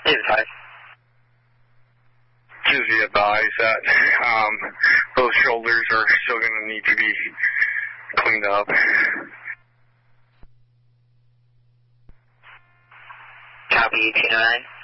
Hey, 5. Just be advised that those shoulders are still going to need to be cleaned up. Copy, 209.